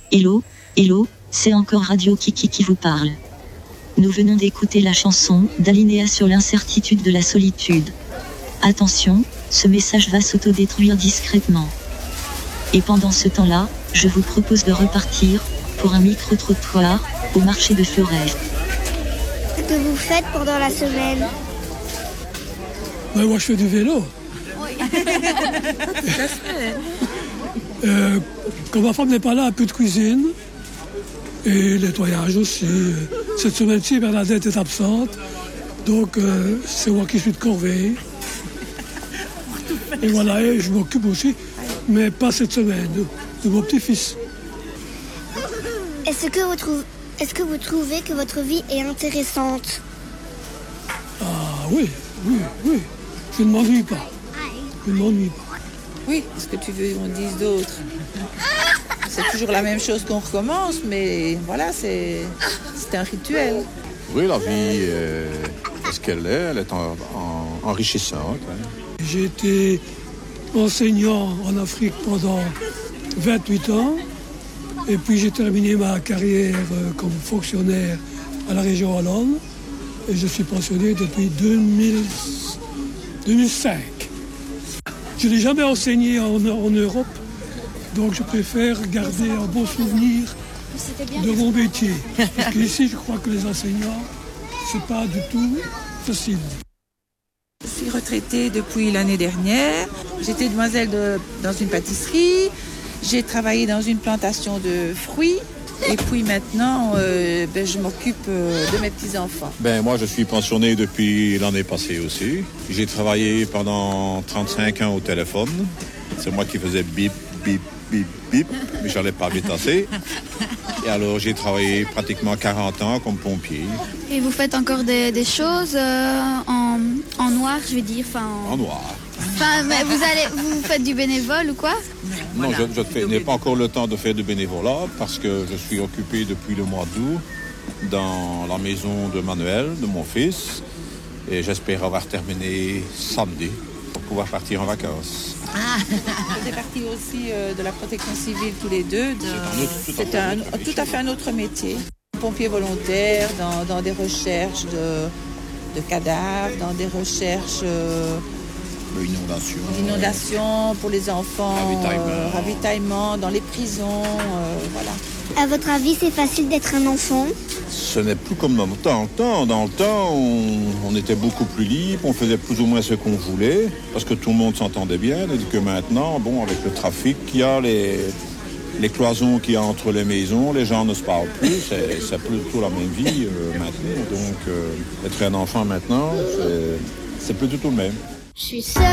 Hello, hello, c'est encore Radio Kiki qui vous parle. Nous venons d'écouter la chanson d'Alinéa sur l'incertitude de la solitude. Attention, ce message va s'autodétruire discrètement. Et pendant ce temps-là, je vous propose de repartir pour un micro-trottoir au marché de Forêt. Qu'est-ce que vous faites pendant la semaine? Moi, je fais du vélo. Quand ma femme n'est pas là, un peu de cuisine et nettoyage aussi. Cette semaine-ci, Bernadette est absente, donc c'est moi qui suis de corvée. Et voilà, et je m'occupe aussi, mais pas cette semaine, de mon petit-fils. Est-ce que vous trouvez que votre vie est intéressante? Ah oui. Je ne m'ennuie pas. Oui, ce que tu veux qu'on dise d'autre. C'est toujours la même chose qu'on recommence, mais voilà, c'est un rituel. Oui, la vie est ce qu'elle est, elle est enrichissante. J'ai été enseignant en Afrique pendant 28 ans. Et puis j'ai terminé ma carrière comme fonctionnaire à la région Hollande. Et je suis pensionné depuis 2005. Je n'ai jamais enseigné en Europe, donc je préfère garder un bon souvenir de mon métier. Parce qu'ici, je crois que les enseignants, c'est pas du tout facile. Je suis retraitée depuis l'année dernière. J'étais demoiselle dans une pâtisserie. J'ai travaillé dans une plantation de fruits. Et puis maintenant, je m'occupe de mes petits-enfants. Moi, je suis pensionné depuis l'année passée aussi. J'ai travaillé pendant 35 ans au téléphone. C'est moi qui faisais bip, bip, bip, bip, mais j'allais pas vite assez. Et alors, j'ai travaillé pratiquement 40 ans comme pompier. Et vous faites encore des choses en noir, je veux dire, En noir. Mais vous faites du bénévole ou quoi? Non, je n'ai pas encore le temps de faire du bénévolat parce que je suis occupé depuis le mois d'août dans la maison de Manuel, de mon fils. Et j'espère avoir terminé samedi pour pouvoir partir en vacances. On fait partie aussi de la protection civile tous les deux. C'est tout à fait un autre métier. Pompier volontaire dans des recherches de cadavres, dans des recherches... Inondation pour les enfants, ravitaillement dans les prisons, voilà. À votre avis, c'est facile d'être un enfant? Ce n'est plus comme dans le temps. Dans le temps, on était beaucoup plus libre, on faisait plus ou moins ce qu'on voulait, parce que tout le monde s'entendait bien, et que maintenant, avec le trafic qu'il y a, les cloisons qu'il y a entre les maisons, les gens ne se parlent plus, c'est plus du tout la même vie maintenant. Donc, être un enfant maintenant, c'est plus du tout le même. Je suis seule.